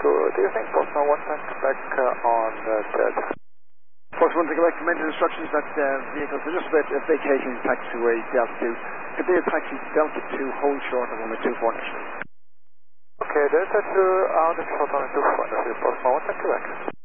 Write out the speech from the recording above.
Good evening, Postman 1 to back on Delta. Post 1 to Quebec, commended instructions that vehicles are just about vacating taxiway Delta 2. Could they taxi Delta 2 hold short of only 2 fortnight? Okay, Delta 2 out and short on 2 fortnight, Postman 1 to Quebec.